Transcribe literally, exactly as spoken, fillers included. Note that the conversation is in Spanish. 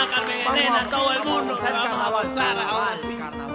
Carmen Elena, todo el mundo, vamos a vamos a hacer avanzar carnaval, ahora sí. carnaval.